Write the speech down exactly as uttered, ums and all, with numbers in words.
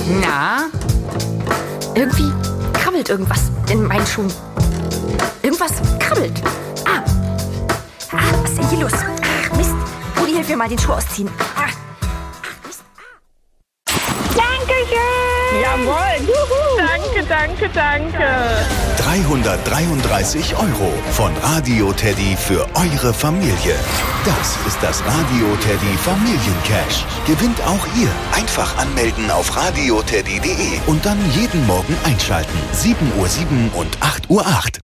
Na? Irgendwie krabbelt irgendwas in meinen Schuhen. Irgendwas krabbelt. Ah. Ah, was ist denn hier los? Ach, Mist. Rudi, hilf mir mal den Schuh ausziehen. Ah. Ach, Mist. Dankeschön! Jawohl! Juhu. Danke, danke, danke! dreihundertdreiunddreißig Euro von Radio Teddy für eure Familie. Das ist das Radio Teddy Familiencash. Gewinnt auch ihr. Einfach anmelden auf radioteddy punkt de und dann jeden Morgen einschalten. sieben Uhr sieben und acht Uhr acht.